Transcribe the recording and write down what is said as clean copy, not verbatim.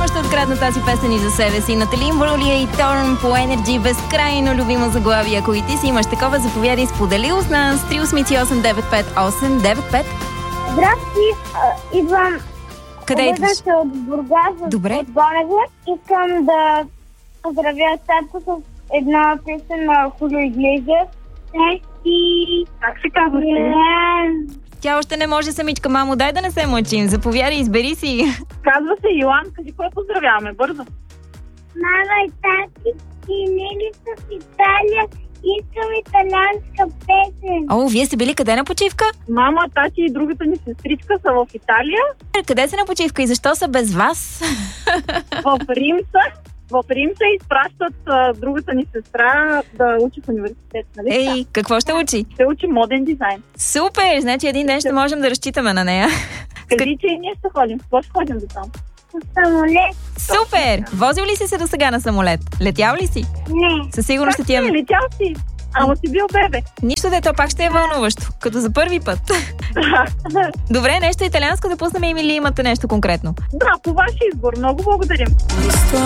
само ще открадна тази песен и за себе си. Натали Имбрулия и Торн по Energy, безкрайно любимо заглавие. Ако и ти си имаш такова, заповядай, сподели с нас. 388-958-955. Здрасти, идвам. Къде идваш? Се от Бургас, Добре. от Боневле. Искам да поздравя татко с една песен на Хулио Иглезиас. Как се казва? Тя още не може самичка, мамо, дай да не се мъчим. Заповядай, избери си. Казва се Йоан, кажи кой поздравяваме, бързо. Мама и тати, и Нели са в Италия. Искам италианска песен. О, вие сте били къде на почивка? Мама, тати и другата ни сестричка са в Италия. Къде са на почивка и защо са без вас? В Рим са. В Рим се изпращат другата ни сестра да учи в университет. Нали? Ей, какво ще учи? Ще учи моден дизайн. Супер! Значи един ден ще можем да разчитаме на нея. Кажи, че и ние ще ходим. Какво ще ходим до там? Самолет. Супер! Возил ли си се до сега на самолет? Летял ли си? Не. Със сигурност ще ти е... Летял си. Ама си бил бебе. Нищо дето, пак ще е вълнуващо, като за първи път. Добре, нещо италианско да пуснем или имате нещо конкретно? Да, по ваш избор. Много благодарим.